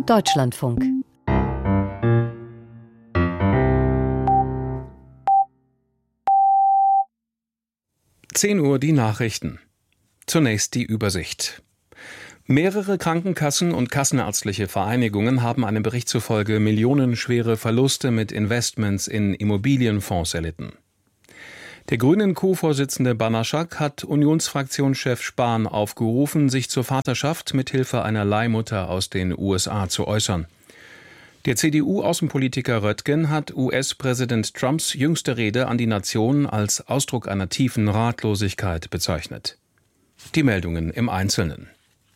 Deutschlandfunk. Uhr die Nachrichten. Zunächst die Übersicht. Mehrere Krankenkassen und kassenärztliche Vereinigungen haben einem Bericht zufolge millionenschwere Verluste mit Investments in Immobilienfonds erlitten. Der Grünen Co-Vorsitzende Banaschak hat Unionsfraktionschef Spahn aufgerufen, sich zur Vaterschaft mit Hilfe einer Leihmutter aus den USA zu äußern. Der CDU-Außenpolitiker Röttgen hat US-Präsident Trumps jüngste Rede an die Nation als Ausdruck einer tiefen Ratlosigkeit bezeichnet. Die Meldungen im Einzelnen.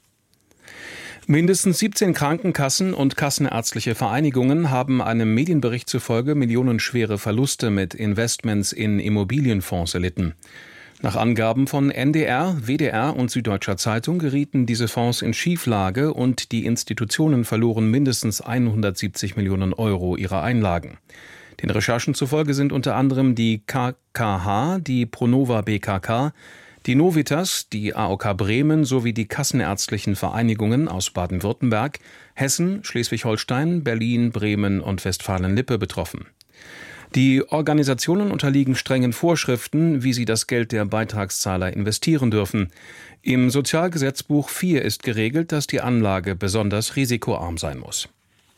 Mindestens 17 Krankenkassen und kassenärztliche Vereinigungen haben einem Medienbericht zufolge millionenschwere Verluste mit Investments in Immobilienfonds erlitten. Nach Angaben von NDR, WDR und Süddeutscher Zeitung gerieten diese Fonds in Schieflage und die Institutionen verloren mindestens 170 Millionen Euro ihrer Einlagen. Den Recherchen zufolge sind unter anderem die KKH, die Pronova BKK, die Novitas, die AOK Bremen sowie die kassenärztlichen Vereinigungen aus Baden-Württemberg, Hessen, Schleswig-Holstein, Berlin, Bremen und Westfalen-Lippe betroffen. Die Organisationen unterliegen strengen Vorschriften, wie sie das Geld der Beitragszahler investieren dürfen. Im Sozialgesetzbuch 4 ist geregelt, dass die Anlage besonders risikoarm sein muss.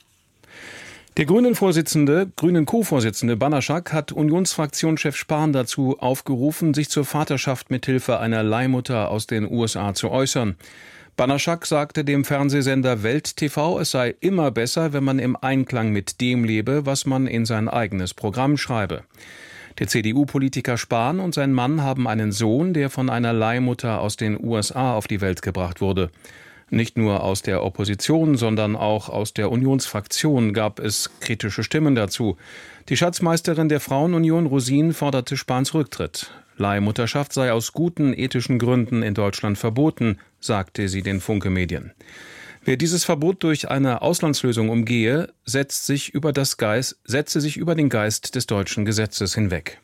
Der Grünen Co-Vorsitzende Banaschak hat Unionsfraktionschef Spahn dazu aufgerufen, sich zur Vaterschaft mit Hilfe einer Leihmutter aus den USA zu äußern. Banaschak sagte dem Fernsehsender Welt TV, es sei immer besser, wenn man im Einklang mit dem lebe, was man in sein eigenes Programm schreibe. Der CDU-Politiker Spahn und sein Mann haben einen Sohn, der von einer Leihmutter aus den USA auf die Welt gebracht wurde. Nicht nur aus der Opposition, sondern auch aus der Unionsfraktion gab es kritische Stimmen dazu. Die Schatzmeisterin der Frauenunion, Rosin, forderte Spahns Rücktritt. Leihmutterschaft sei aus guten ethischen Gründen in Deutschland verboten, sagte sie den Funke-Medien. Wer dieses Verbot durch eine Auslandslösung umgehe, setze sich über den Geist des deutschen Gesetzes hinweg.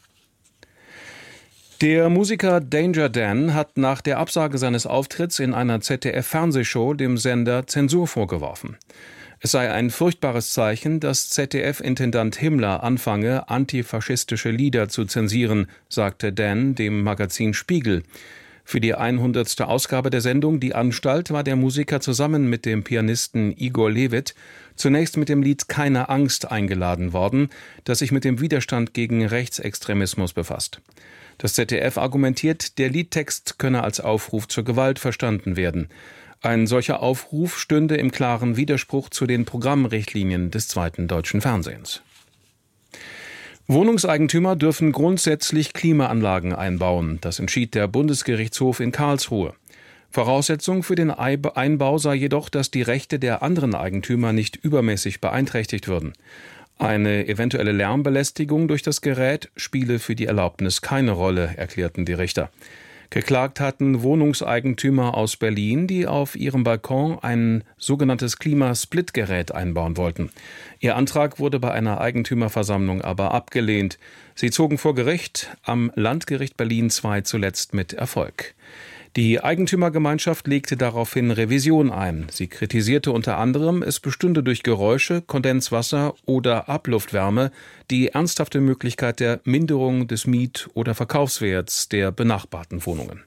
Der Musiker Danger Dan hat nach der Absage seines Auftritts in einer ZDF-Fernsehshow dem Sender Zensur vorgeworfen. Es sei ein furchtbares Zeichen, dass ZDF-Intendant Himmler anfange, antifaschistische Lieder zu zensieren, sagte Dan dem Magazin Spiegel. Für die 100. Ausgabe der Sendung Die Anstalt war der Musiker zusammen mit dem Pianisten Igor Levit zunächst mit dem Lied Keine Angst eingeladen worden, das sich mit dem Widerstand gegen Rechtsextremismus befasst. Das ZDF argumentiert, der Liedtext könne als Aufruf zur Gewalt verstanden werden. Ein solcher Aufruf stünde im klaren Widerspruch zu den Programmrichtlinien des zweiten deutschen Fernsehens. Wohnungseigentümer dürfen grundsätzlich Klimaanlagen einbauen. Das entschied der Bundesgerichtshof in Karlsruhe. Voraussetzung für den Einbau sei jedoch, dass die Rechte der anderen Eigentümer nicht übermäßig beeinträchtigt würden. Eine eventuelle Lärmbelästigung durch das Gerät spiele für die Erlaubnis keine Rolle, erklärten die Richter. Geklagt hatten Wohnungseigentümer aus Berlin, die auf ihrem Balkon ein sogenanntes Klimasplitgerät einbauen wollten. Ihr Antrag wurde bei einer Eigentümerversammlung aber abgelehnt. Sie zogen vor Gericht, am Landgericht Berlin II zuletzt mit Erfolg. Die Eigentümergemeinschaft legte daraufhin Revision ein. Sie kritisierte unter anderem, es bestünde durch Geräusche, Kondenswasser oder Abluftwärme die ernsthafte Möglichkeit der Minderung des Miet- oder Verkaufswerts der benachbarten Wohnungen.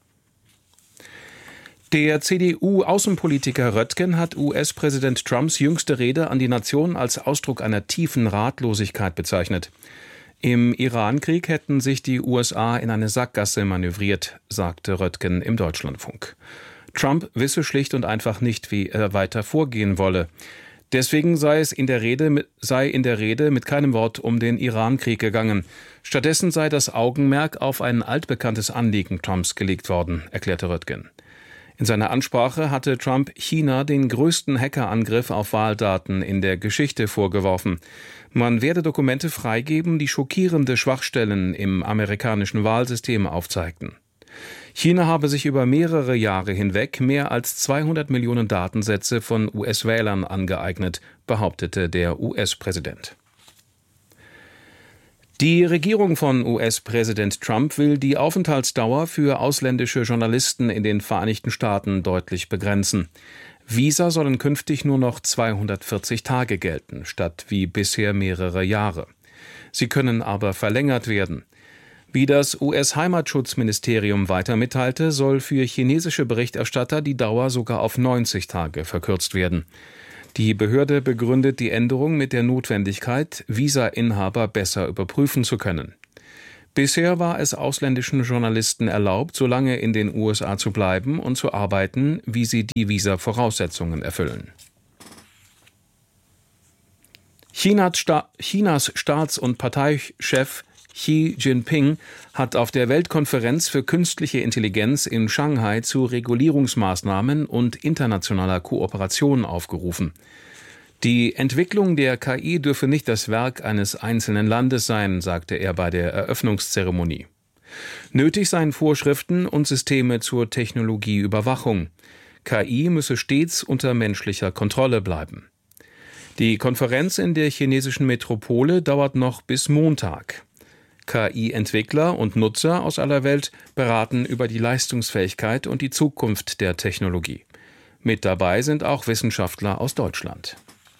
Der CDU-Außenpolitiker Röttgen hat US-Präsident Trumps jüngste Rede an die Nation als Ausdruck einer tiefen Ratlosigkeit bezeichnet. Im Iran-Krieg hätten sich die USA in eine Sackgasse manövriert, sagte Röttgen im Deutschlandfunk. Trump wisse schlicht und einfach nicht, wie er weiter vorgehen wolle. Deswegen sei in der Rede mit keinem Wort um den Iran-Krieg gegangen. Stattdessen sei das Augenmerk auf ein altbekanntes Anliegen Trumps gelegt worden, erklärte Röttgen. In seiner Ansprache hatte Trump China den größten Hackerangriff auf Wahldaten in der Geschichte vorgeworfen. Man werde Dokumente freigeben, die schockierende Schwachstellen im amerikanischen Wahlsystem aufzeigten. China habe sich über mehrere Jahre hinweg mehr als 200 Millionen Datensätze von US-Wählern angeeignet, behauptete der US-Präsident. Die Regierung von US-Präsident Trump will die Aufenthaltsdauer für ausländische Journalisten in den Vereinigten Staaten deutlich begrenzen. Visa sollen künftig nur noch 240 Tage gelten, statt wie bisher mehrere Jahre. Sie können aber verlängert werden. Wie das US-Heimatschutzministerium weiter mitteilte, soll für chinesische Berichterstatter die Dauer sogar auf 90 Tage verkürzt werden. Die Behörde begründet die Änderung mit der Notwendigkeit, Visa-Inhaber besser überprüfen zu können. Bisher war es ausländischen Journalisten erlaubt, so lange in den USA zu bleiben und zu arbeiten, wie sie die Visa-Voraussetzungen erfüllen. Chinas Staats- und Parteichef Xi Jinping hat auf der Weltkonferenz für künstliche Intelligenz in Shanghai zu Regulierungsmaßnahmen und internationaler Kooperation aufgerufen. Die Entwicklung der KI dürfe nicht das Werk eines einzelnen Landes sein, sagte er bei der Eröffnungszeremonie. Nötig seien Vorschriften und Systeme zur Technologieüberwachung. KI müsse stets unter menschlicher Kontrolle bleiben. Die Konferenz in der chinesischen Metropole dauert noch bis Montag. KI-Entwickler und Nutzer aus aller Welt beraten über die Leistungsfähigkeit und die Zukunft der Technologie. Mit dabei sind auch Wissenschaftler aus Deutschland.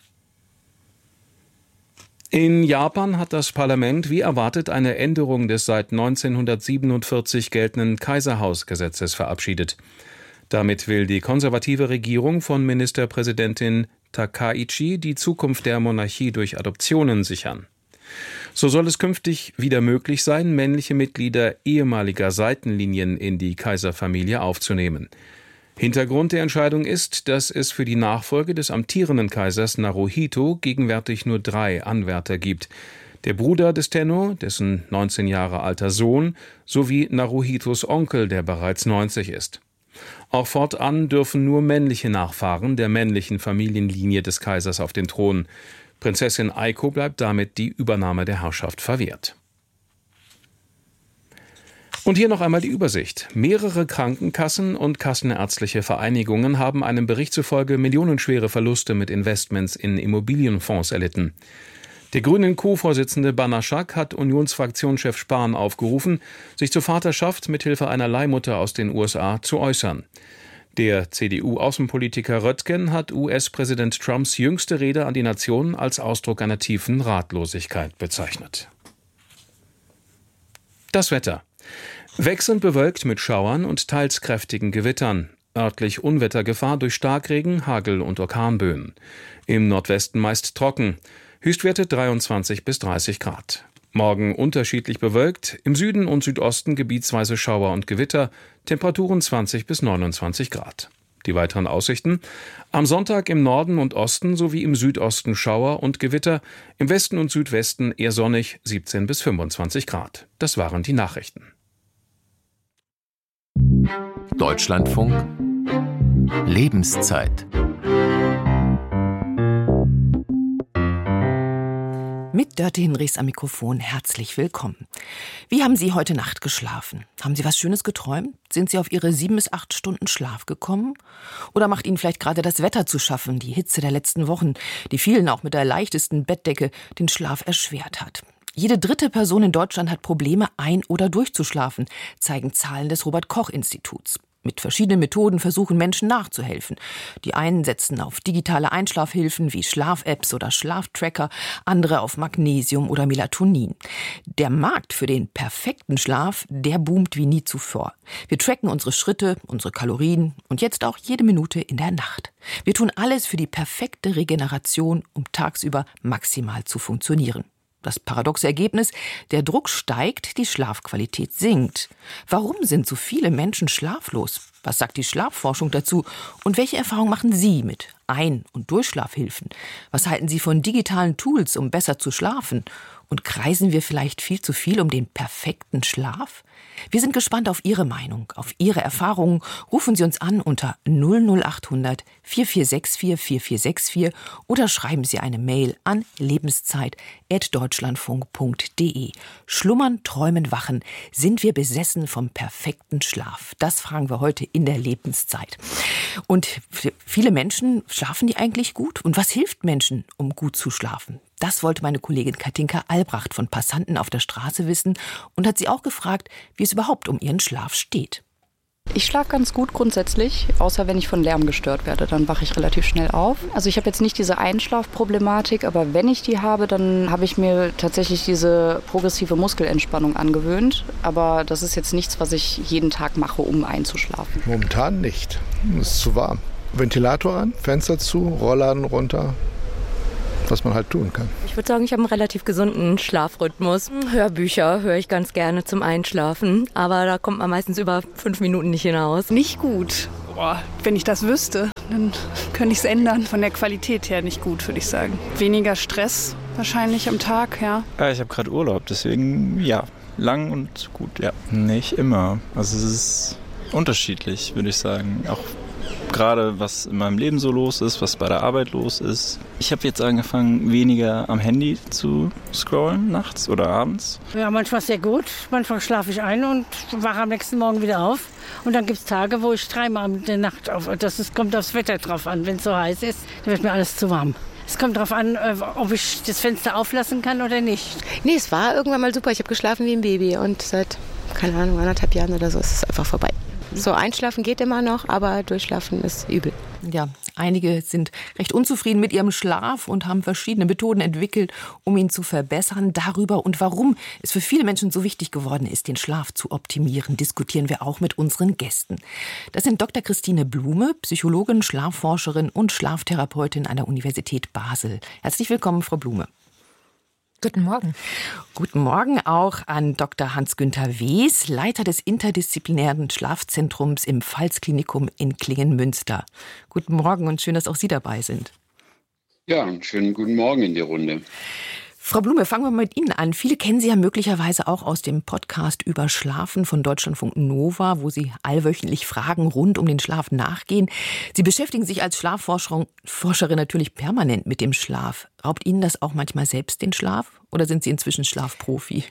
In Japan hat das Parlament wie erwartet eine Änderung des seit 1947 geltenden Kaiserhausgesetzes verabschiedet. Damit will die konservative Regierung von Ministerpräsidentin Takaichi die Zukunft der Monarchie durch Adoptionen sichern. So soll es künftig wieder möglich sein, männliche Mitglieder ehemaliger Seitenlinien in die Kaiserfamilie aufzunehmen. Hintergrund der Entscheidung ist, dass es für die Nachfolge des amtierenden Kaisers Naruhito gegenwärtig nur 3 Anwärter gibt. Der Bruder des Tenno, dessen 19 Jahre alter Sohn, sowie Naruhitos Onkel, der bereits 90 ist. Auch fortan dürfen nur männliche Nachfahren der männlichen Familienlinie des Kaisers auf den Thron. Prinzessin Aiko bleibt damit die Übernahme der Herrschaft verwehrt. Und hier noch einmal die Übersicht. Mehrere Krankenkassen und kassenärztliche Vereinigungen haben einem Bericht zufolge millionenschwere Verluste mit Investments in Immobilienfonds erlitten. Der grünen Co-Vorsitzende Banaschak hat Unionsfraktionschef Spahn aufgerufen, sich zur Vaterschaft mithilfe einer Leihmutter aus den USA zu äußern. Der CDU-Außenpolitiker Röttgen hat US-Präsident Trumps jüngste Rede an die Nation als Ausdruck einer tiefen Ratlosigkeit bezeichnet. Das Wetter. Wechselnd bewölkt mit Schauern und teils kräftigen Gewittern. Örtlich Unwettergefahr durch Starkregen, Hagel und Orkanböen. Im Nordwesten meist trocken. Höchstwerte 23 bis 30 Grad. Morgen unterschiedlich bewölkt, im Süden und Südosten gebietsweise Schauer und Gewitter, Temperaturen 20 bis 29 Grad. Die weiteren Aussichten: Am Sonntag im Norden und Osten sowie im Südosten Schauer und Gewitter, im Westen und Südwesten eher sonnig, 17 bis 25 Grad. Das waren die Nachrichten. Deutschlandfunk Lebenszeit. Mit Dörte Hinrichs am Mikrofon herzlich willkommen. Wie haben Sie heute Nacht geschlafen? Haben Sie was Schönes geträumt? Sind Sie auf Ihre 7 bis 8 Stunden Schlaf gekommen? Oder macht Ihnen vielleicht gerade das Wetter zu schaffen, die Hitze der letzten Wochen, die vielen auch mit der leichtesten Bettdecke den Schlaf erschwert hat? Jede 3. Person in Deutschland hat Probleme, ein- oder durchzuschlafen, zeigen Zahlen des Robert-Koch-Instituts. Mit verschiedenen Methoden versuchen Menschen nachzuhelfen. Die einen setzen auf digitale Einschlafhilfen wie Schlaf-Apps oder Schlaftracker, andere auf Magnesium oder Melatonin. Der Markt für den perfekten Schlaf, der boomt wie nie zuvor. Wir tracken unsere Schritte, unsere Kalorien und jetzt auch jede Minute in der Nacht. Wir tun alles für die perfekte Regeneration, um tagsüber maximal zu funktionieren. Das paradoxe Ergebnis: Der Druck steigt, die Schlafqualität sinkt. Warum sind so viele Menschen schlaflos? Was sagt die Schlafforschung dazu? Und welche Erfahrungen machen Sie mit Ein- und Durchschlafhilfen? Was halten Sie von digitalen Tools, um besser zu schlafen? Und kreisen wir vielleicht viel zu viel um den perfekten Schlaf? Wir sind gespannt auf Ihre Meinung, auf Ihre Erfahrungen. Rufen Sie uns an unter 00800 4464 4464 oder schreiben Sie eine Mail an lebenszeit@deutschlandfunk.de. Schlummern, träumen, wachen. Sind wir besessen vom perfekten Schlaf? Das fragen wir heute in der Lebenszeit. Und viele Menschen, schlafen die eigentlich gut? Und was hilft Menschen, um gut zu schlafen? Das wollte meine Kollegin Katinka Albrecht von Passanten auf der Straße wissen und hat sie auch gefragt, wie es überhaupt um ihren Schlaf steht. Ich schlafe ganz gut grundsätzlich, außer wenn ich von Lärm gestört werde, dann wache ich relativ schnell auf. Also ich habe jetzt nicht diese Einschlafproblematik, aber wenn ich die habe, dann habe ich mir tatsächlich diese progressive Muskelentspannung angewöhnt. Aber das ist jetzt nichts, was ich jeden Tag mache, um einzuschlafen. Momentan nicht. Es ist zu warm. Ventilator an, Fenster zu, Rollladen runter. Was man halt tun kann. Ich würde sagen, ich habe einen relativ gesunden Schlafrhythmus. Hörbücher höre ich ganz gerne zum Einschlafen, aber da kommt man meistens über 5 Minuten nicht hinaus. Nicht gut. Wenn ich das wüsste, dann könnte ich es ändern. Von der Qualität her nicht gut, würde ich sagen. Weniger Stress wahrscheinlich am Tag, ja. Ich habe gerade Urlaub, deswegen ja, lang und gut, ja. Nicht immer. Also es ist unterschiedlich, würde ich sagen. Auch gerade was in meinem Leben so los ist, was bei der Arbeit los ist. Ich habe jetzt angefangen, weniger am Handy zu scrollen, nachts oder abends. Ja, manchmal sehr gut. Manchmal schlafe ich ein und wache am nächsten Morgen wieder auf. Und dann gibt es Tage, wo ich 3-mal in der Nacht auf. Kommt aufs Wetter drauf an. Wenn es so heiß ist, dann wird mir alles zu warm. Es kommt darauf an, ob ich das Fenster auflassen kann oder nicht. Nee, es war irgendwann mal super. Ich habe geschlafen wie ein Baby und seit, keine Ahnung, 1,5 Jahren oder so ist es einfach vorbei. So, einschlafen geht immer noch, aber durchschlafen ist übel. Ja, einige sind recht unzufrieden mit ihrem Schlaf und haben verschiedene Methoden entwickelt, um ihn zu verbessern. Darüber und warum es für viele Menschen so wichtig geworden ist, den Schlaf zu optimieren, diskutieren wir auch mit unseren Gästen. Das sind Dr. Christine Blume, Psychologin, Schlafforscherin und Schlaftherapeutin an der Universität Basel. Herzlich willkommen, Frau Blume. Guten Morgen. Guten Morgen auch an Dr. Hans-Günther Wes, Leiter des interdisziplinären Schlafzentrums im Pfalz-Klinikum in Klingen-Münster. Guten Morgen und schön, dass auch Sie dabei sind. Ja, einen schönen guten Morgen in die Runde. Frau Blume, fangen wir mal mit Ihnen an. Viele kennen Sie ja möglicherweise auch aus dem Podcast über Schlafen von Deutschlandfunk Nova, wo Sie allwöchentlich Fragen rund um den Schlaf nachgehen. Sie beschäftigen sich als Schlafforscherin natürlich permanent mit dem Schlaf. Raubt Ihnen das auch manchmal selbst den Schlaf oder sind Sie inzwischen Schlafprofi?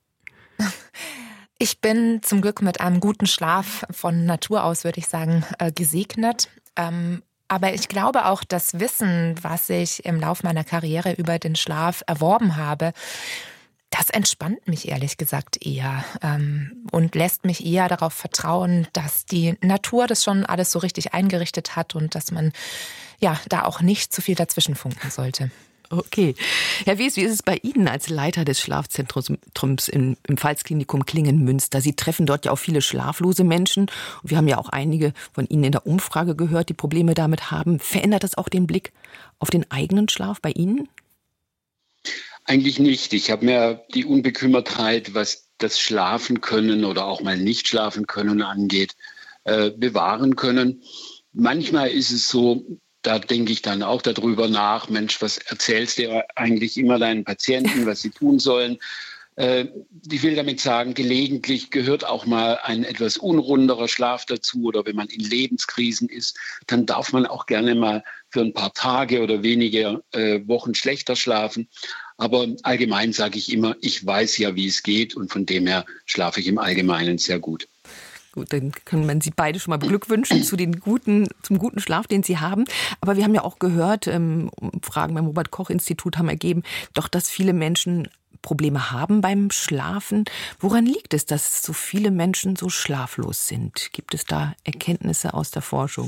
Ich bin zum Glück mit einem guten Schlaf von Natur aus, würde ich sagen, gesegnet. Aber ich glaube auch, das Wissen, was ich im Laufe meiner Karriere über den Schlaf erworben habe, das entspannt mich ehrlich gesagt eher und lässt mich eher darauf vertrauen, dass die Natur das schon alles so richtig eingerichtet hat und dass man ja da auch nicht zu viel dazwischen funken sollte. Okay. Herr Wes, wie ist es bei Ihnen als Leiter des Schlafzentrums im Pfalz-Klinikum Klingen-Münster? Sie treffen dort ja auch viele schlaflose Menschen. Und wir haben ja auch einige von Ihnen in der Umfrage gehört, die Probleme damit haben. Verändert das auch den Blick auf den eigenen Schlaf bei Ihnen? Eigentlich nicht. Ich habe mir die Unbekümmertheit, was das Schlafen können oder auch mal nicht schlafen können angeht, bewahren können. Manchmal ist es so, da denke ich dann auch darüber nach, Mensch, was erzählst du eigentlich immer deinen Patienten, was sie tun sollen? Ich will damit sagen, gelegentlich gehört auch mal ein etwas unrunderer Schlaf dazu oder wenn man in Lebenskrisen ist, dann darf man auch gerne mal für ein paar Tage oder wenige Wochen schlechter schlafen. Aber allgemein sage ich immer, ich weiß ja, wie es geht und von dem her schlafe ich im Allgemeinen sehr gut. Gut, dann kann man Sie beide schon mal beglückwünschen zum guten Schlaf, den Sie haben. Aber wir haben ja auch gehört, Fragen beim Robert-Koch-Institut haben ergeben, doch, dass viele Menschen Probleme haben beim Schlafen. Woran liegt es, dass so viele Menschen so schlaflos sind? Gibt es da Erkenntnisse aus der Forschung?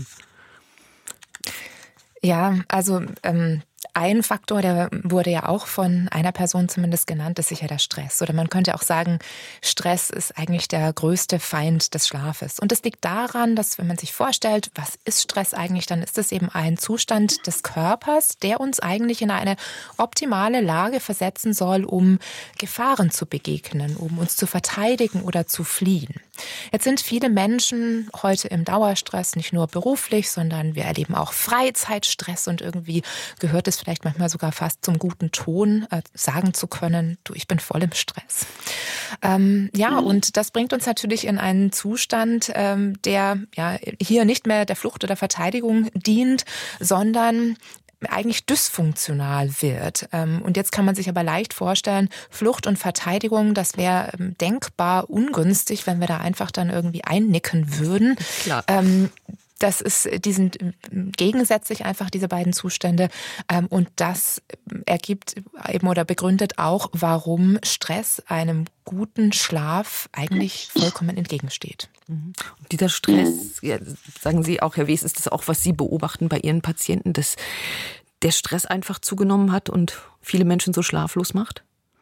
Ja, also ein Faktor, der wurde ja auch von einer Person zumindest genannt, ist sicher der Stress. Oder man könnte auch sagen, Stress ist eigentlich der größte Feind des Schlafes. Und das liegt daran, dass wenn man sich vorstellt, was ist Stress eigentlich, dann ist es eben ein Zustand des Körpers, der uns eigentlich in eine optimale Lage versetzen soll, um Gefahren zu begegnen, um uns zu verteidigen oder zu fliehen. Jetzt sind viele Menschen heute im Dauerstress, nicht nur beruflich, sondern wir erleben auch Freizeitstress und irgendwie gehört es vielleicht manchmal sogar fast zum guten Ton, sagen zu können, du, ich bin voll im Stress. Und das bringt uns natürlich in einen Zustand, der ja hier nicht mehr der Flucht oder Verteidigung dient, sondern eigentlich dysfunktional wird. Und jetzt kann man sich aber leicht vorstellen, Flucht und Verteidigung, das wäre denkbar ungünstig, wenn wir da einfach dann irgendwie einnicken würden. Klar. Die sind gegensätzlich einfach, diese beiden Zustände. Und das ergibt eben oder begründet auch, warum Stress einem guten Schlaf eigentlich vollkommen entgegensteht. Und dieser Stress, ja, sagen Sie auch, Herr Wes, ist das auch, was Sie beobachten bei Ihren Patienten, dass der Stress einfach zugenommen hat und viele Menschen so schlaflos macht?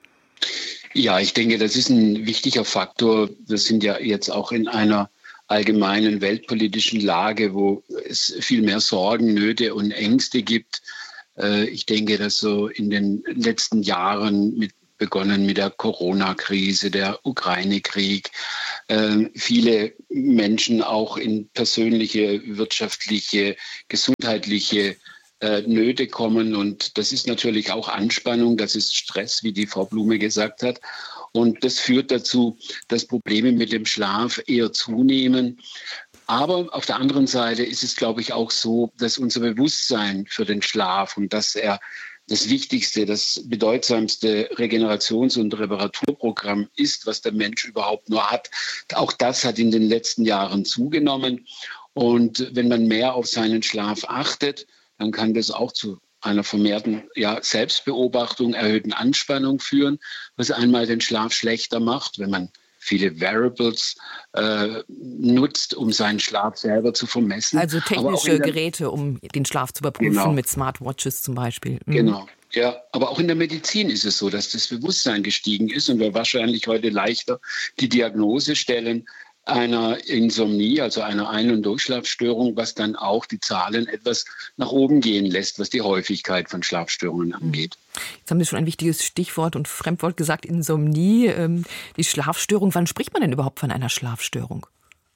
Ja, ich denke, das ist ein wichtiger Faktor. Wir sind ja jetzt auch in einer allgemeinen weltpolitischen Lage, wo es viel mehr Sorgen, Nöte und Ängste gibt. Ich denke, dass so in den letzten Jahren begonnen mit der Corona-Krise, der Ukraine-Krieg, viele Menschen auch in persönliche, wirtschaftliche, gesundheitliche Nöte kommen. Und das ist natürlich auch Anspannung, das ist Stress, wie die Frau Blume gesagt hat. Und das führt dazu, dass Probleme mit dem Schlaf eher zunehmen. Aber auf der anderen Seite ist es, glaube ich, auch so, dass unser Bewusstsein für den Schlaf und dass er das wichtigste, das bedeutsamste Regenerations- und Reparaturprogramm ist, was der Mensch überhaupt nur hat. Auch das hat in den letzten Jahren zugenommen. Und wenn man mehr auf seinen Schlaf achtet, dann kann das auch zu einer vermehrten Selbstbeobachtung, erhöhten Anspannung führen, was einmal den Schlaf schlechter macht, wenn man viele Variables nutzt, um seinen Schlaf selber zu vermessen. Also technische Geräte, um den Schlaf zu überprüfen, mit Smartwatches zum Beispiel. Genau, ja. Aber auch in der Medizin ist es so, dass das Bewusstsein gestiegen ist und wir wahrscheinlich heute leichter die Diagnose stellen einer Insomnie, also einer Ein- und Durchschlafstörung, was dann auch die Zahlen etwas nach oben gehen lässt, was die Häufigkeit von Schlafstörungen angeht. Jetzt haben Sie schon ein wichtiges Stichwort und Fremdwort gesagt, Insomnie, die Schlafstörung. Wann spricht man denn überhaupt von einer Schlafstörung?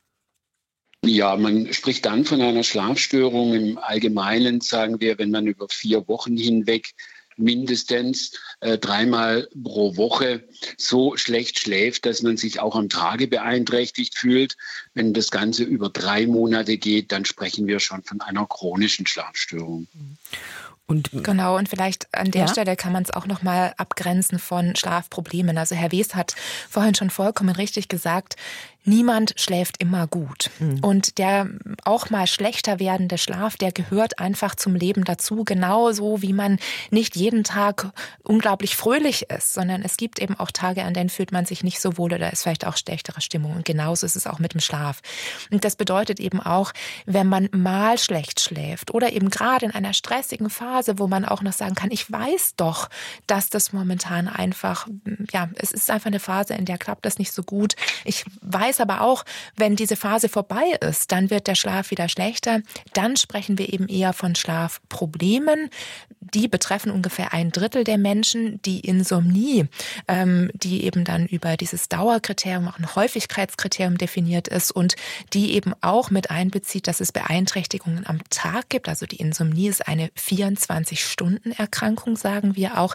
Ja, man spricht dann von einer Schlafstörung. Im Allgemeinen sagen wir, wenn man über 4 Wochen hinweg mindestens 3-mal pro Woche so schlecht schläft, dass man sich auch am Tage beeinträchtigt fühlt. Wenn das Ganze über 3 Monate geht, dann sprechen wir schon von einer chronischen Schlafstörung. Genau, und vielleicht an der Stelle kann man es auch noch mal abgrenzen von Schlafproblemen. Also Herr Wes hat vorhin schon vollkommen richtig gesagt, niemand schläft immer gut. Und der auch mal schlechter werdende Schlaf, der gehört einfach zum Leben dazu. Genauso wie man nicht jeden Tag unglaublich fröhlich ist, sondern es gibt eben auch Tage, an denen fühlt man sich nicht so wohl oder ist vielleicht auch schlechtere Stimmung. Und genauso ist es auch mit dem Schlaf. Und das bedeutet eben auch, wenn man mal schlecht schläft oder eben gerade in einer stressigen Phase, wo man auch noch sagen kann, ich weiß doch, dass das momentan einfach, es ist einfach eine Phase, in der klappt das nicht so gut. Ich weiß aber auch, wenn diese Phase vorbei ist, dann wird der Schlaf wieder schlechter. Dann sprechen wir eben eher von Schlafproblemen. Die betreffen ungefähr 1/3 der Menschen. Die Insomnie, die eben dann über dieses Dauerkriterium, auch ein Häufigkeitskriterium definiert ist und die eben auch mit einbezieht, dass es Beeinträchtigungen am Tag gibt. Also die Insomnie ist eine 24-Stunden-Erkrankung, sagen wir auch.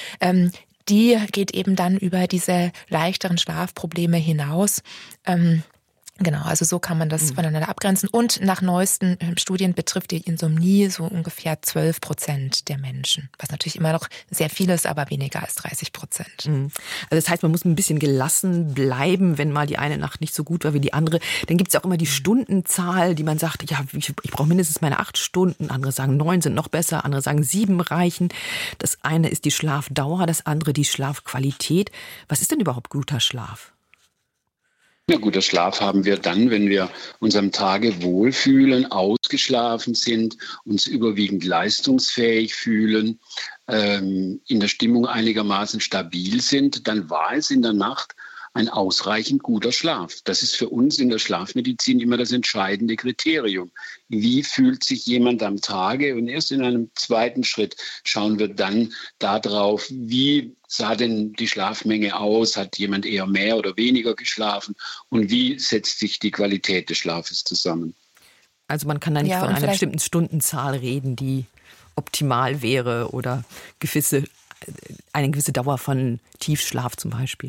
Die geht eben dann über diese leichteren Schlafprobleme hinaus. Genau, also so kann man das voneinander abgrenzen. Und nach neuesten Studien betrifft die Insomnie so ungefähr 12% der Menschen. Was natürlich immer noch sehr viel ist, aber weniger als 30%. Also das heißt, man muss ein bisschen gelassen bleiben, wenn mal die eine Nacht nicht so gut war wie die andere. Dann gibt es ja auch immer die Stundenzahl, die man sagt, ja, ich brauche mindestens meine 8 Stunden. Andere sagen 9 sind noch besser, andere sagen 7 reichen. Das eine ist die Schlafdauer, das andere die Schlafqualität. Was ist denn überhaupt guter Schlaf? Ja, guter Schlaf haben wir dann, wenn wir uns am Tage wohlfühlen, ausgeschlafen sind, uns überwiegend leistungsfähig fühlen, in der Stimmung einigermaßen stabil sind, dann war es in der Nacht ein ausreichend guter Schlaf. Das ist für uns in der Schlafmedizin immer das entscheidende Kriterium. Wie fühlt sich jemand am Tage? Und erst in einem zweiten Schritt schauen wir dann darauf, wie sah denn die Schlafmenge aus? Hat jemand eher mehr oder weniger geschlafen? Und wie setzt sich die Qualität des Schlafes zusammen? Also man kann da nicht von einer bestimmten Stundenzahl reden, die optimal wäre oder eine gewisse Dauer von Tiefschlaf zum Beispiel.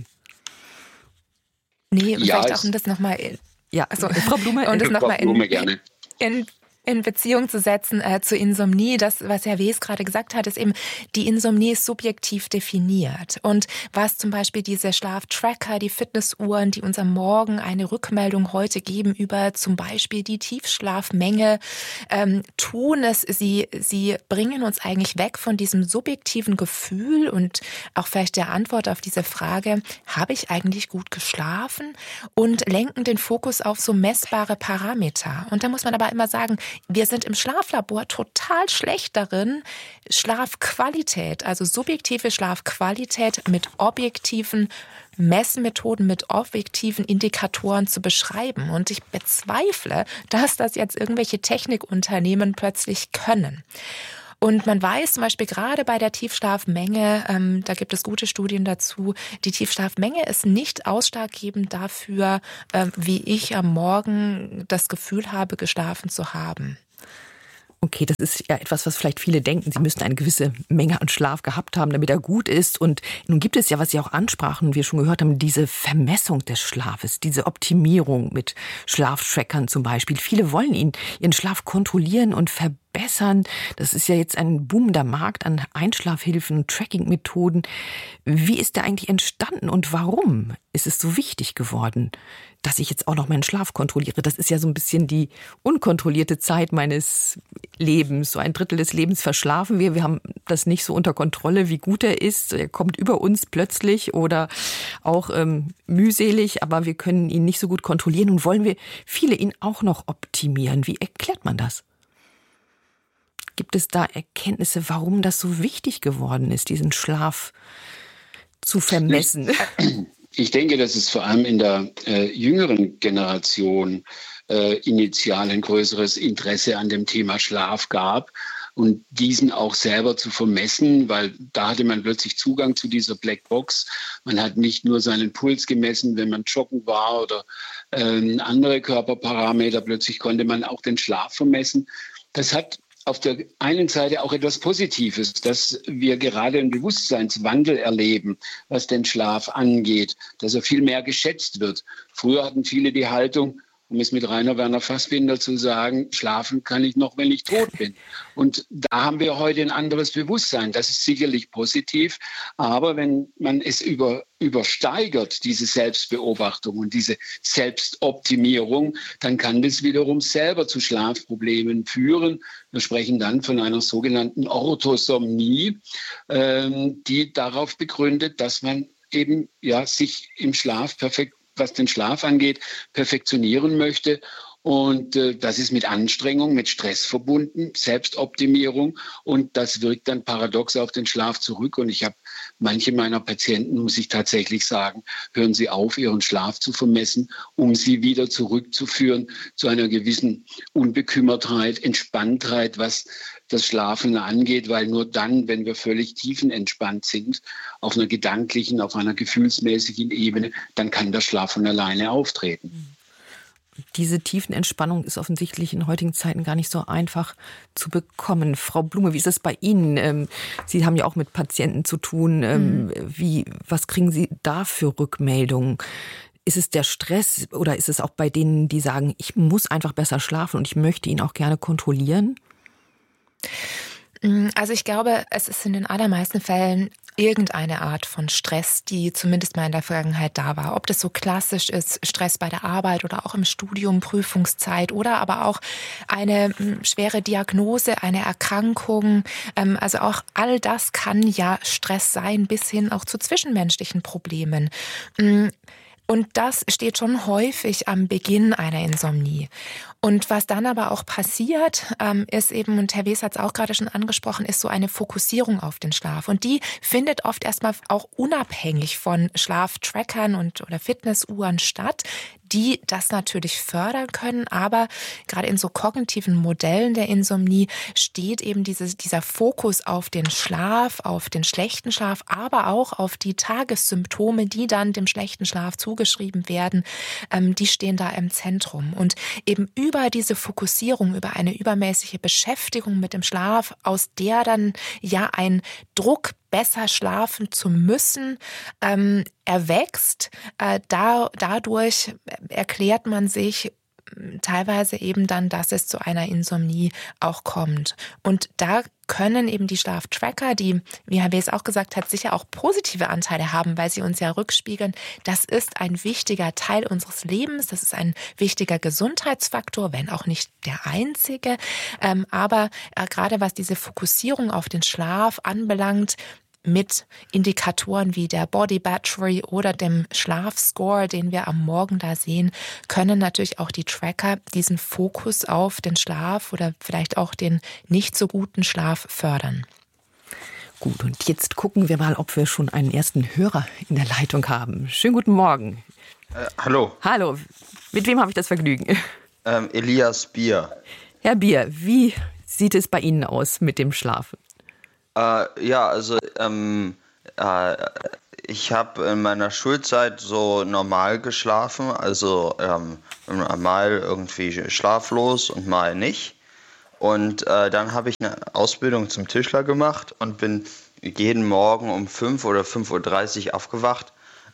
Nee, und vielleicht auch um das nochmal. Ja, also, Frau Blume, und das nochmal gerne. in Beziehung zu setzen zur Insomnie. Das, was Herr Wes gerade gesagt hat, ist eben, die Insomnie ist subjektiv definiert. Und was zum Beispiel diese Schlaftracker, die Fitnessuhren, die uns am Morgen eine Rückmeldung heute geben über zum Beispiel die Tiefschlafmenge, tun es, sie bringen uns eigentlich weg von diesem subjektiven Gefühl und auch vielleicht der Antwort auf diese Frage, habe ich eigentlich gut geschlafen? Und lenken den Fokus auf so messbare Parameter. Und da muss man aber immer sagen, wir sind im Schlaflabor total schlecht darin, Schlafqualität, also subjektive Schlafqualität mit objektiven Messmethoden, mit objektiven Indikatoren zu beschreiben. Und ich bezweifle, dass das jetzt irgendwelche Technikunternehmen plötzlich können. Und man weiß zum Beispiel gerade bei der Tiefschlafmenge, da gibt es gute Studien dazu, die Tiefschlafmenge ist nicht ausschlaggebend dafür, wie ich am Morgen das Gefühl habe, geschlafen zu haben. Okay, das ist ja etwas, was vielleicht viele denken, sie müssten eine gewisse Menge an Schlaf gehabt haben, damit er gut ist. Und nun gibt es ja, was Sie auch ansprachen, wir schon gehört haben, diese Vermessung des Schlafes, diese Optimierung mit Schlaftrackern zum Beispiel. Viele wollen ihren Schlaf kontrollieren und verbessern. Das ist ja jetzt ein boomender Markt an Einschlafhilfen, Tracking-Methoden. Wie ist der eigentlich entstanden und warum ist es so wichtig geworden, dass ich jetzt auch noch meinen Schlaf kontrolliere? Das ist ja so ein bisschen die unkontrollierte Zeit meines Lebens. So 1/3 des Lebens verschlafen wir. Wir haben das nicht so unter Kontrolle, wie gut er ist. Er kommt über uns plötzlich oder auch mühselig, aber wir können ihn nicht so gut kontrollieren. Und wollen wir viele ihn auch noch optimieren? Wie erklärt man das? Gibt es da Erkenntnisse, warum das so wichtig geworden ist, diesen Schlaf zu vermessen? Ich denke, dass es vor allem in der jüngeren Generation initial ein größeres Interesse an dem Thema Schlaf gab und diesen auch selber zu vermessen, weil da hatte man plötzlich Zugang zu dieser Blackbox. Man hat nicht nur seinen Puls gemessen, wenn man joggen war oder andere Körperparameter. Plötzlich konnte man auch den Schlaf vermessen. Das hat auf der einen Seite auch etwas Positives, dass wir gerade einen Bewusstseinswandel erleben, was den Schlaf angeht, dass er viel mehr geschätzt wird. Früher hatten viele die Haltung, um es mit Rainer Werner Fassbinder zu sagen, schlafen kann ich noch, wenn ich tot bin. Und da haben wir heute ein anderes Bewusstsein. Das ist sicherlich positiv. Aber wenn man es übersteigert, diese Selbstbeobachtung und diese Selbstoptimierung, dann kann das wiederum selber zu Schlafproblemen führen. Wir sprechen dann von einer sogenannten Orthosomnie, die darauf begründet, dass man eben sich im Schlaf was den Schlaf angeht, perfektionieren möchte. Und das ist mit Anstrengung, mit Stress verbunden, Selbstoptimierung. Und das wirkt dann paradox auf den Schlaf zurück. Und ich habe manche meiner Patienten, muss ich tatsächlich sagen, hören Sie auf, Ihren Schlaf zu vermessen, um sie wieder zurückzuführen zu einer gewissen Unbekümmertheit, Entspanntheit, was das Schlafen angeht, weil nur dann, wenn wir völlig tiefenentspannt sind, auf einer gedanklichen, auf einer gefühlsmäßigen Ebene, dann kann der Schlaf von alleine auftreten. Diese Tiefenentspannung ist offensichtlich in heutigen Zeiten gar nicht so einfach zu bekommen. Frau Blume, wie ist es bei Ihnen? Sie haben ja auch mit Patienten zu tun. Was kriegen Sie da für Rückmeldungen? Ist es der Stress oder ist es auch bei denen, die sagen, ich muss einfach besser schlafen und ich möchte ihn auch gerne kontrollieren? Also ich glaube, es ist in den allermeisten Fällen irgendeine Art von Stress, die zumindest mal in der Vergangenheit da war. Ob das so klassisch ist, Stress bei der Arbeit oder auch im Studium, Prüfungszeit oder aber auch eine schwere Diagnose, eine Erkrankung. Also auch all das kann ja Stress sein, bis hin auch zu zwischenmenschlichen Problemen. Und das steht schon häufig am Beginn einer Insomnie. Und was dann aber auch passiert, ist eben, und Herr Wes hat es auch gerade schon angesprochen, ist so eine Fokussierung auf den Schlaf. Und die findet oft erstmal auch unabhängig von Schlaftrackern oder Fitnessuhren statt, die das natürlich fördern können. Aber gerade in so kognitiven Modellen der Insomnie steht eben dieser Fokus auf den Schlaf, auf den schlechten Schlaf, aber auch auf die Tagessymptome, die dann dem schlechten Schlaf zugeschrieben werden, die stehen da im Zentrum. Und eben über diese Fokussierung, über eine übermäßige Beschäftigung mit dem Schlaf, aus der dann ja ein Druck, besser schlafen zu müssen, erwächst. Dadurch erklärt man sich teilweise eben dann, dass es zu einer Insomnie auch kommt. Und da können eben die Schlaftracker, die, wie Herr Bees auch gesagt hat, sicher auch positive Anteile haben, weil sie uns ja rückspiegeln, das ist ein wichtiger Teil unseres Lebens, das ist ein wichtiger Gesundheitsfaktor, wenn auch nicht der einzige. Aber gerade was diese Fokussierung auf den Schlaf anbelangt, mit Indikatoren wie der Body Battery oder dem Schlafscore, den wir am Morgen da sehen, können natürlich auch die Tracker diesen Fokus auf den Schlaf oder vielleicht auch den nicht so guten Schlaf fördern. Gut, und jetzt gucken wir mal, ob wir schon einen ersten Hörer in der Leitung haben. Schönen guten Morgen. Hallo. Hallo, mit wem habe ich das Vergnügen? Elias Bier. Herr Bier, wie sieht es bei Ihnen aus mit dem Schlafen? Ich habe in meiner Schulzeit so normal geschlafen, also mal irgendwie schlaflos und mal nicht. Und dann habe ich eine Ausbildung zum Tischler gemacht und bin jeden Morgen um 5 oder 5:30 Uhr aufgewacht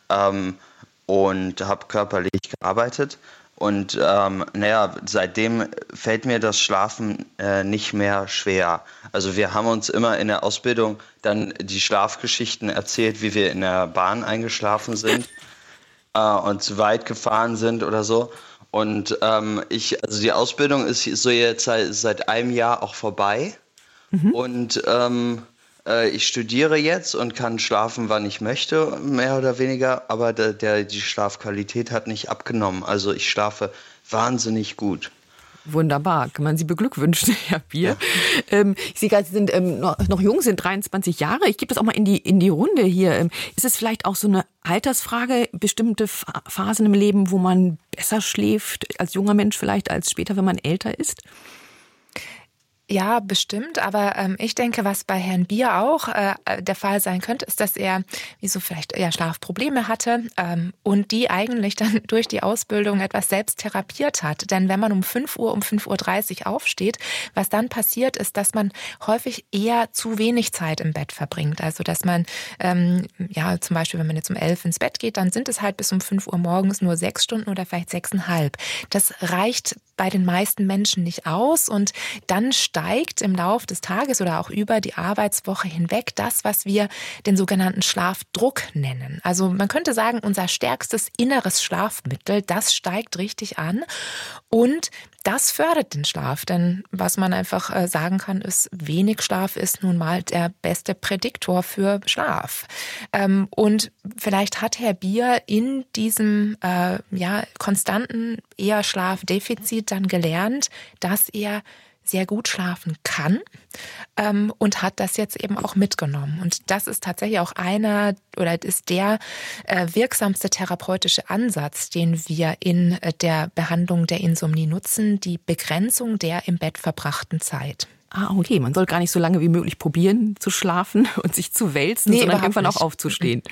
und habe körperlich gearbeitet. Und seitdem fällt mir das Schlafen nicht mehr schwer. Also wir haben uns immer in der Ausbildung dann die Schlafgeschichten erzählt, wie wir in der Bahn eingeschlafen sind und zu weit gefahren sind oder so. Und die Ausbildung ist so jetzt seit einem Jahr auch vorbei. Und ich studiere jetzt und kann schlafen, wann ich möchte, mehr oder weniger, aber die Schlafqualität hat nicht abgenommen. Also ich schlafe wahnsinnig gut. Wunderbar, kann man Sie beglückwünschen, Herr Bier. Ja. Sie sind noch jung, sind 23 Jahre. Ich gebe das auch mal in die Runde hier. Ist es vielleicht auch so eine Altersfrage, bestimmte Phasen im Leben, wo man besser schläft als junger Mensch vielleicht als später, wenn man älter ist? Ja, bestimmt. Aber ich denke, was bei Herrn Bier auch der Fall sein könnte, ist, dass er vielleicht Schlafprobleme hatte und die eigentlich dann durch die Ausbildung etwas selbst therapiert hat. Denn wenn man um 5 Uhr, um 5:30 Uhr aufsteht, was dann passiert, ist, dass man häufig eher zu wenig Zeit im Bett verbringt. Also dass man, zum Beispiel, wenn man jetzt um 11 ins Bett geht, dann sind es halt bis um 5 Uhr morgens nur 6 Stunden oder vielleicht 6,5. Das reicht bei den meisten Menschen nicht aus und dann steigt im Lauf des Tages oder auch über die Arbeitswoche hinweg das, was wir den sogenannten Schlafdruck nennen. Also man könnte sagen, unser stärkstes inneres Schlafmittel, das steigt richtig an und das fördert den Schlaf, denn was man einfach sagen kann, ist, wenig Schlaf ist nun mal der beste Prädiktor für Schlaf. Und vielleicht hat Herr Bier in diesem konstanten eher Schlafdefizit dann gelernt, dass er sehr gut schlafen kann und hat das jetzt eben auch mitgenommen. Und das ist tatsächlich auch ist der wirksamste therapeutische Ansatz, den wir in der Behandlung der Insomnie nutzen, die Begrenzung der im Bett verbrachten Zeit. Okay, man soll gar nicht so lange wie möglich probieren zu schlafen und sich zu wälzen, sondern irgendwann auch aufzustehen.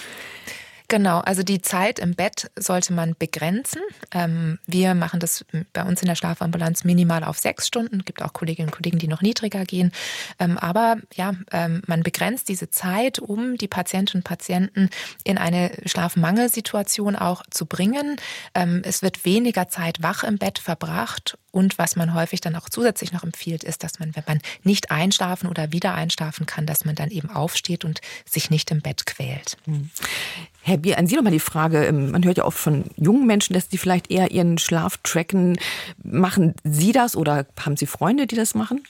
Genau, also die Zeit im Bett sollte man begrenzen. Wir machen das bei uns in der Schlafambulanz minimal auf 6 Stunden. Es gibt auch Kolleginnen und Kollegen, die noch niedriger gehen. Aber man begrenzt diese Zeit, um die Patientinnen und Patienten in eine Schlafmangelsituation auch zu bringen. Es wird weniger Zeit wach im Bett verbracht. Und was man häufig dann auch zusätzlich noch empfiehlt, ist, dass man, wenn man nicht einschlafen oder wieder einschlafen kann, dass man dann eben aufsteht und sich nicht im Bett quält. Herr Bier, an Sie nochmal die Frage, man hört ja oft von jungen Menschen, dass sie vielleicht eher ihren Schlaf tracken. Machen Sie das oder haben Sie Freunde, die das machen?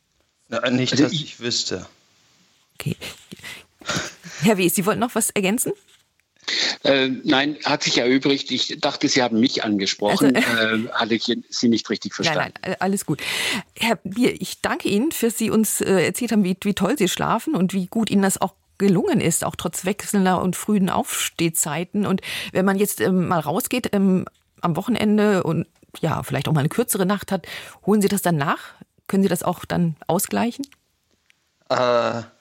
Nicht, dass ich wüsste. Okay. Herr Wies, Sie wollten noch was ergänzen? Nein, hat sich erübrigt. Ich dachte, Sie haben mich angesprochen. Hatte ich Sie nicht richtig verstanden? Nein, alles gut. Herr Bier, ich danke Ihnen, dass Sie uns erzählt haben, wie toll Sie schlafen und wie gut Ihnen das auch gelungen ist, auch trotz wechselnder und frühen Aufstehzeiten. Und wenn man jetzt mal rausgeht am Wochenende und vielleicht auch mal eine kürzere Nacht hat, holen Sie das dann nach? Können Sie das auch dann ausgleichen?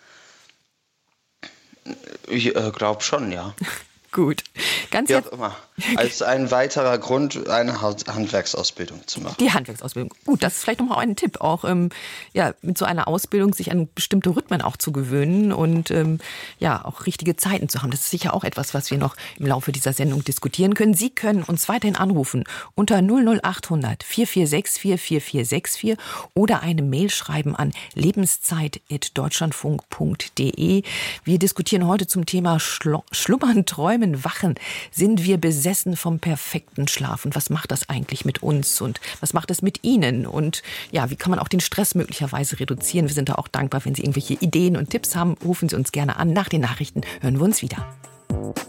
Ich glaube schon, ja. Gut. Ganz wie auch immer. als ein weiterer Grund, eine Handwerksausbildung zu machen. Die Handwerksausbildung. Gut, das ist vielleicht nochmal ein Tipp, auch mit so einer Ausbildung sich an bestimmte Rhythmen auch zu gewöhnen und auch richtige Zeiten zu haben. Das ist sicher auch etwas, was wir noch im Laufe dieser Sendung diskutieren können. Sie können uns weiterhin anrufen unter 00800 4464 4464 oder eine Mail schreiben an lebenszeit@deutschlandfunk.de. Wir diskutieren heute zum Thema Schlummern, Träumen, Wachen. Sind wir besessen vom perfekten Schlaf? Und was macht das eigentlich mit uns? Und was macht es mit Ihnen? Und wie kann man auch den Stress möglicherweise reduzieren? Wir sind da auch dankbar, wenn Sie irgendwelche Ideen und Tipps haben. Rufen Sie uns gerne an. Nach den Nachrichten hören wir uns wieder.